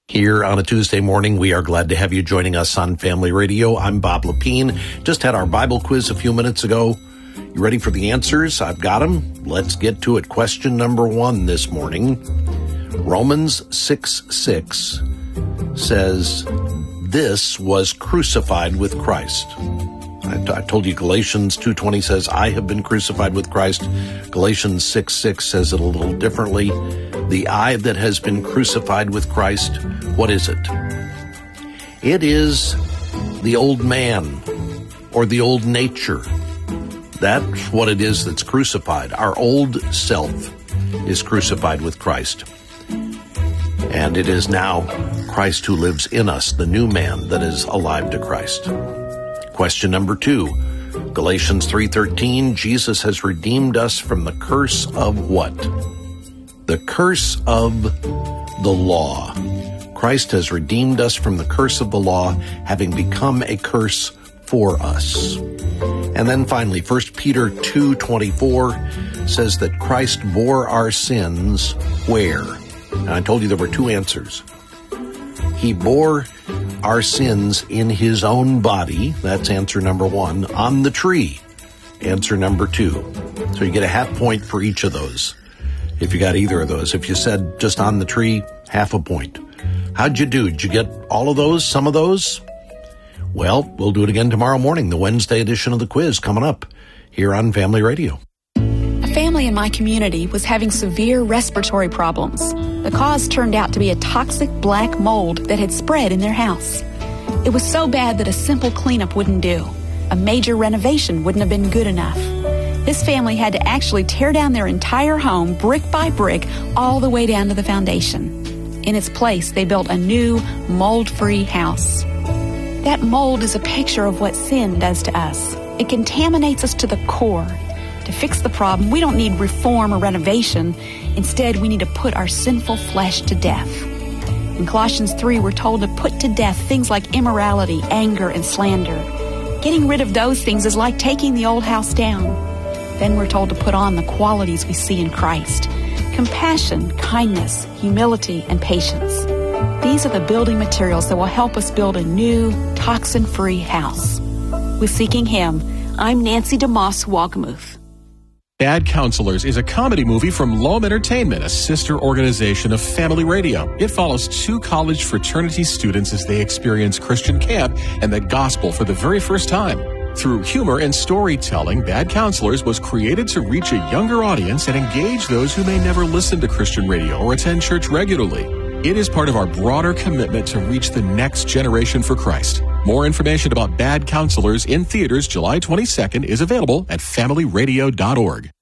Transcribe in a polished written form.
Here on a Tuesday morning, we are glad to have you joining us on Family Radio. I'm Bob Lepine. Just had our Bible quiz a few minutes ago. You ready for the answers? I've got them. Let's get to it. Question number 1 this morning. Romans 6:6 says, "This was crucified with Christ." I told you Galatians 2:20 says, "I have been crucified with Christ." Galatians 6:6 says it a little differently. The I that has been crucified with Christ, what is it? It is the old man or the old nature. That's what it is that's crucified. Our old self is crucified with Christ. And it is now Christ who lives in us, the new man that is alive to Christ. Question number 2, Galatians 3:13, Jesus has redeemed us from the curse of what? The curse of the law. Christ has redeemed us from the curse of the law, having become a curse for us. And then finally, 1 Peter 2:24 says that Christ bore our sins where? And I told you there were 2 answers. He bore our sins in his own body. That's answer number 1. On the tree. Answer number 2. So you get a half point for each of those if you got either of those. If you said just on the tree, half a point. How'd you do? Did you get all of those? Some of those? Well, we'll do it again tomorrow morning, the Wednesday edition of the quiz coming up here on Family Radio. A family in my community was having severe respiratory problems. The cause turned out to be a toxic black mold that had spread in their house. It was so bad that a simple cleanup wouldn't do. A major renovation wouldn't have been good enough. This family had to actually tear down their entire home brick by brick all the way down to the foundation. In its place, they built a new mold-free house. That mold is a picture of what sin does to us. It contaminates us to the core. To fix the problem, we don't need reform or renovation. Instead, we need to put our sinful flesh to death. In Colossians 3, we're told to put to death things like immorality, anger, and slander. Getting rid of those things is like taking the old house down. Then we're told to put on the qualities we see in Christ: compassion, kindness, humility, and patience. These are the building materials that will help us build a new, toxin-free house. With Seeking Him, I'm Nancy DeMoss Wogmuth. Bad Counselors is a comedy movie from Loam Entertainment, a sister organization of Family Radio. It follows 2 college fraternity students as they experience Christian camp and the gospel for the very first time. Through humor and storytelling, Bad Counselors was created to reach a younger audience and engage those who may never listen to Christian radio or attend church regularly. It is part of our broader commitment to reach the next generation for Christ. More information about Bad Counselors in theaters July 22nd is available at familyradio.org.